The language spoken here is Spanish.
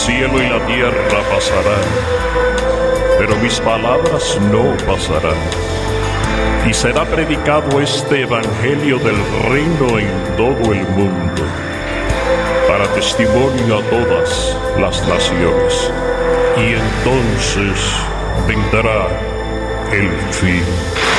cielo y la tierra pasarán, pero mis palabras no pasarán. Y será predicado este evangelio del reino en todo el mundo, para testimonio a todas las naciones. Y entonces vendrá el fin.